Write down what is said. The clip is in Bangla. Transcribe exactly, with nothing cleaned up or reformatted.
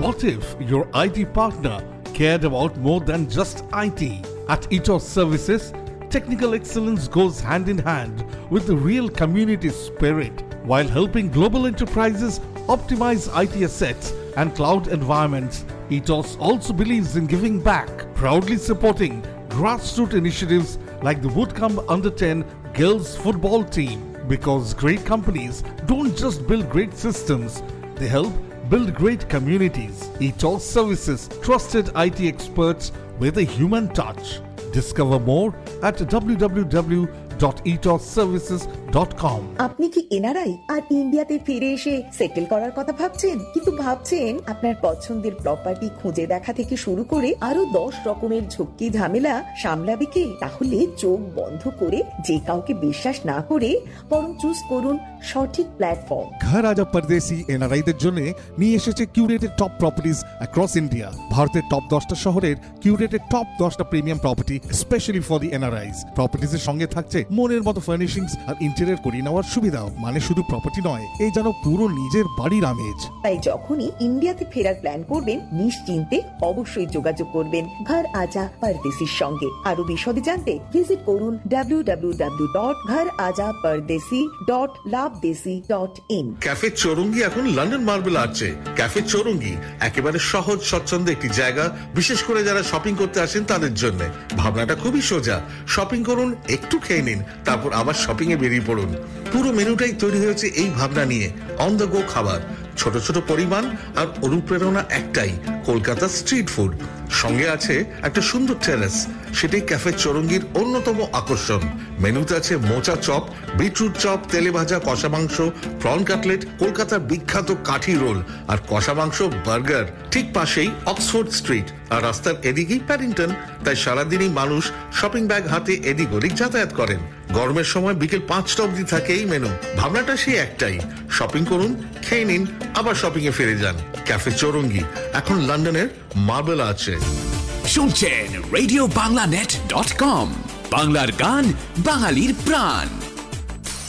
What if your I T partner cared about more than just I T? At Ethos Services, technical excellence goes hand in hand with the real community spirit. While helping global enterprises optimize I T assets and cloud environments, Ethos also believes in giving back, proudly supporting grassroots initiatives like the Woodcombe Under ten Girls Football Team. Because great companies don't just build great systems, they help build great communities. Ethos Services, trusted I T experts with a human touch. Discover more at w w w dot ethos services dot com. আপনি কি এনআরআই আর ইন্ডিয়াতে ফিরে এসে সেটেল করার কথা ভাবছেন, কিন্তু ভাবছেন আপনার পছন্দের প্রপার্টি খুঁজে দেখা থেকে শুরু করে আরো দশ রকমের ঝক্কি ঝামেলা সামলাবে কে? তাহলে চোখ বন্ধ করে যে কাউকে বিশ্বাস না করে বরং চুজ করুন সঠিক প্ল্যাটফর্ম। ঘর আজা পরদেশি এনআরআইদের জন্য নিয়ে এসেছে curated top properties across India. ভারতের টপ দশটা শহরের কিউরেটেড টপ দশটা premium property specially for the এনআরআইস। প্রপার্টিজের সঙ্গে থাকছে মনের মতো ফার্নিশিংস আর ইন্টেরিয়র করিয়ে নেওয়ার সুবিধাও। মানে শুধু প্রপার্টি নয়, এই যেন পুরো নিজের বাড়ির আমেজ। তাই যখনই ইন্ডিয়াতে ফেরার প্ল্যান করবেন, নিশ্চিন্তে অবশ্যই যোগাযোগ করবেন ঘর আজা পরদেশির সঙ্গে। আরো বিশদে জানতে ভিজিট করুন ডাব্লিউ ডাব্লিউ ডাব্লিউ ডট ঘর আজা পরদেশি dot লাভদেশি dot in. Cafe Chowringhee এখন লন্ডন মার্বেল আর্চে। ক্যাফে চৌরঙ্গি একেবারে সহজ স্বচ্ছন্দ একটি জায়গা, বিশেষ করে যারা শপিং করতে আসেন তাদের জন্য। ভাবনাটা খুবই সোজা, শপিং করুন, একটু খেয়ে নিন, তারপর আবার শপিং এ বেরিয়ে পড়ুন। পুরো মেনুটাই তৈরি হয়েছে এই ভাবনা নিয়ে, অন দ্য গো খাবার, ছোট ছোট পরিমাণ আর অনুপ্রেরণা একটাই, কলকাতা স্ট্রিট ফুড। সঙ্গে আছে একটা সুন্দর টেরেস, সেটাই ক্যাফে চৌরঙ্গির অন্যতম আকর্ষণ। মেনুতে আছে মোচা চপ, বিটরুট চপ, তেলে ভাজা কষা মাংস, প্রন কাটলেট, কলকাতার বিখ্যাত কাঠি রোল আর কষা মাংস বার্গার। ঠিক পাশেই অক্সফোর্ড স্ট্রিট আর রাস্তার এদিকেই প্যাডিংটন। তাই সারাদিনই মানুষ শপিং ব্যাগ হাতে এদিক ওদিক যাতায়াত করেন। গরমের সময় বিকেল পাঁচটা অবধি থাকে এই মেনু। ভাবনাটা সেই একটাই, শপিং করুন, খেয়ে নিন, আবার শপিং এ ফিরে যান। ক্যাফে চৌরঙ্গি এখন লন্ডনের মার্বেল আছে। শুনছেন radio Bangla net dot com, বাংলার গান, বাঙালির প্রাণ।